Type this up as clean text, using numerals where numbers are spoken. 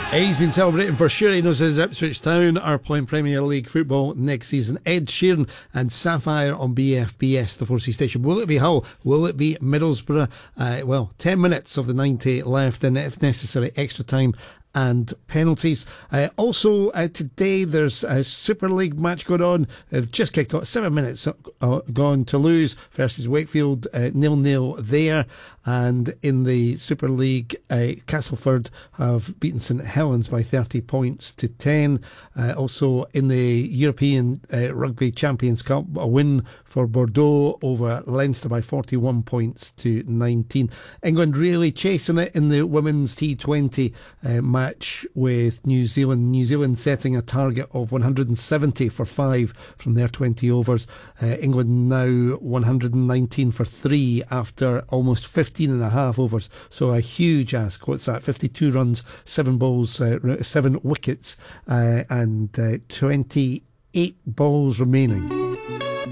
He's been celebrating for sure. He knows his Ipswich Town are playing Premier League football next season. Ed Sheeran and Sapphire on BFBS, the 4C station. Will it be Hull? Will it be Middlesbrough? 10 minutes of the 90 left, and if necessary, extra time and penalties. Also, today there's a Super League match going on. They've just kicked off, 7 minutes gone. Toulouse versus Wakefield, 0-0 there. And in the Super League, Castleford have beaten St Helens by 30 points to 10. Also in the European Rugby Champions Cup, a win for Bordeaux over Leinster by 41 points to 19. England really chasing it in the women's T20 match with New Zealand. New Zealand setting a target of 170 for 5 from their 20 overs. England now 119 for 3 after almost 15 and a half overs. So a huge ask. What's that? 52 runs, 7 balls, 7 wickets, and 28 balls remaining.